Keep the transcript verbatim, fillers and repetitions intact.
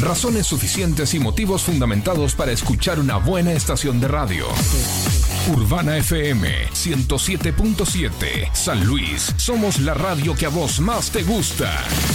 Razones suficientes y motivos fundamentados para escuchar una buena estación de radio. Urbana F M ciento siete punto siete. San Luis, somos la radio que a vos más te gusta.